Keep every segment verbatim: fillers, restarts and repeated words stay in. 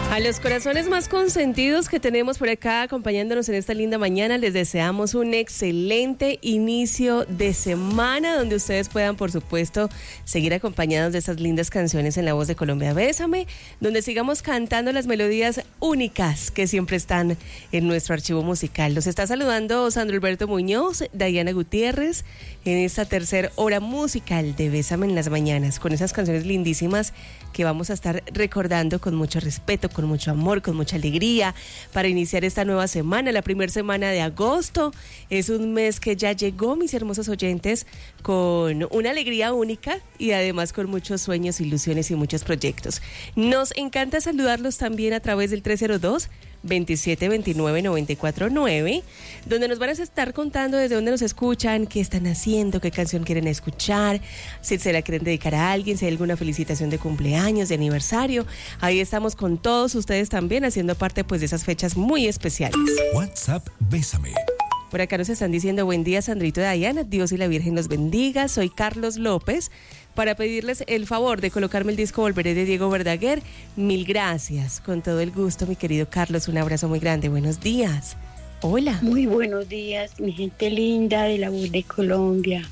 A los corazones más consentidos que tenemos por acá acompañándonos en esta linda mañana, les deseamos un excelente inicio de semana donde ustedes puedan, por supuesto, seguir acompañados de estas lindas canciones en La Voz de Colombia. Bésame, donde sigamos cantando las melodías únicas que siempre están en nuestro archivo musical. Los está saludando Sandro Alberto Muñoz, Diana Gutiérrez, en esta tercera hora musical de Bésame en las mañanas, con esas canciones lindísimas que vamos a estar recordando con mucho respeto, con mucho amor, con mucha alegría, para iniciar esta nueva semana, la primera semana de agosto. Es un mes que ya llegó, mis hermosos oyentes, con una alegría única y además con muchos sueños, ilusiones y muchos proyectos. Nos encanta saludarlos también a través del tres cero dos, veintisiete veintinueve, noventa y cuatro nueve, donde nos van a estar contando desde dónde nos escuchan, qué están haciendo, qué canción quieren escuchar, si se la quieren dedicar a alguien, si hay alguna felicitación de cumpleaños, de aniversario. Ahí estamos con todos ustedes también haciendo parte pues de esas fechas muy especiales. WhatsApp Bésame. Por acá nos están diciendo: buen día, Sandrito, Diana, Dios y la Virgen los bendiga. Soy Carlos López, para pedirles el favor de colocarme el disco Volveré de Diego Verdaguer. Mil gracias, con todo el gusto, mi querido Carlos, un abrazo muy grande. Buenos días. Hola. Muy buenos días, mi gente linda de La Voz de Colombia.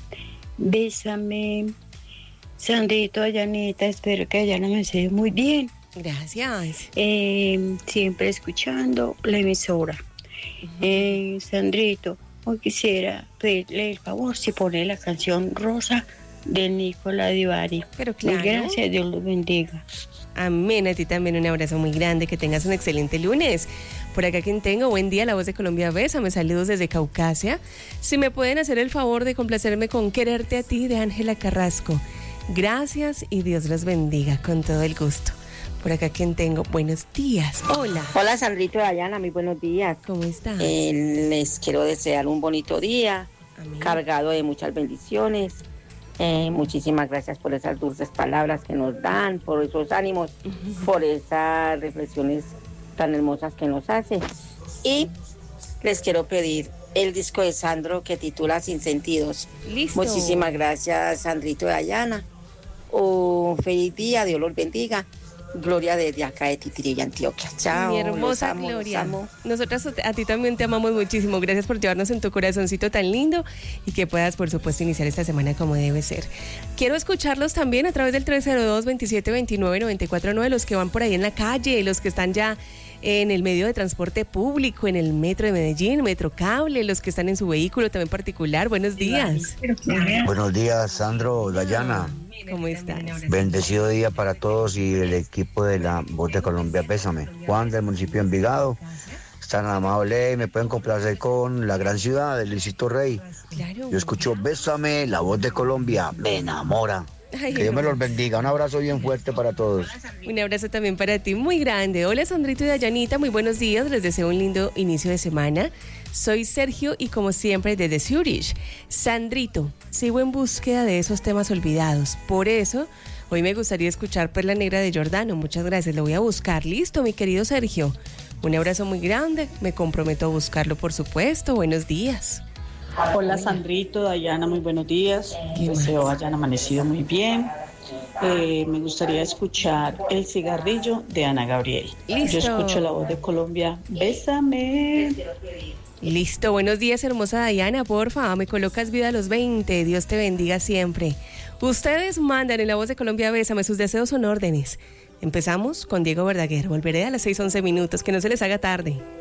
Bésame, Sandrito, Dayanita, espero que Dayana me esté muy bien. Gracias. Eh, siempre escuchando la emisora. Uh-huh. Eh, Sandrito, hoy quisiera pedirle el favor si pone la canción Rosa de Nicola Divari. Pero claro. Muy gracias, Dios los bendiga. Amén, a ti también un abrazo muy grande, que tengas un excelente lunes. Por acá quien tengo, buen día, La Voz de Colombia, Bésame, saludos desde Caucasia. Si me pueden hacer el favor de complacerme con Quererte a ti de Ángela Carrasco. Gracias y Dios los bendiga, con todo el gusto. Por acá quien tengo, buenos días, hola. Hola Sandrito, Dayana, muy buenos días. ¿Cómo estás? Eh, les quiero desear un bonito día, amén, cargado de muchas bendiciones. Eh, muchísimas gracias por esas dulces palabras que nos dan, por esos ánimos, uh-huh, por esas reflexiones tan hermosas que nos hacen. Y les quiero pedir el disco de Sandro que titula Sin Sentidos. Listo. Muchísimas gracias, Sandrito, Dayana. Un feliz día, Dios los bendiga. Gloria desde acá de Titirilla, Antioquia. Chao. Mi hermosa amo, Gloria. Nosotras a ti también te amamos muchísimo. Gracias por llevarnos en tu corazoncito tan lindo y que puedas, por supuesto, iniciar esta semana como debe ser. Quiero escucharlos también a través del tres cero dos, veintisiete veintinueve, noventa y cuatro nueve, los que van por ahí en la calle, los que están ya en el medio de transporte público, en el metro de Medellín, Metro Cable, los que están en su vehículo también particular. Buenos días. Buenos días, Sandro, Dayana. ¿Cómo estás? Bendecido día para todos y el equipo de La Voz de Colombia, Bésame. Juan, del municipio de Envigado. Están amables y me pueden complacer con La Gran Ciudad de Luisito Rey. Claro. Yo escucho Bésame, La Voz de Colombia, me enamora. Ay, que Dios me los bendiga. Un abrazo bien fuerte para todos. Un abrazo también para ti, muy grande. Hola, Sandrito y Dayanita, muy buenos días. Les deseo un lindo inicio de semana. Soy Sergio y como siempre desde Zurich. Sandrito, sigo en búsqueda de esos temas olvidados. Por eso, hoy me gustaría escuchar Perla Negra de Giordano. Muchas gracias, lo voy a buscar. Listo, mi querido Sergio. Un abrazo muy grande. Me comprometo a buscarlo, por supuesto. Buenos días. Hola Sandrito, Dayana, muy buenos días. Deseo hayan amanecido muy bien. Eh, me gustaría escuchar El Cigarrillo de Ana Gabriel. Listo. Yo escucho La Voz de Colombia. Bésame. Listo, buenos días, hermosa Dayana, porfa, me colocas vida a los veinte, Dios te bendiga siempre. Ustedes mandan en La Voz de Colombia, Bésame, sus deseos son órdenes. Empezamos con Diego Verdaguer, volveré a las seis once minutos, que no se les haga tarde.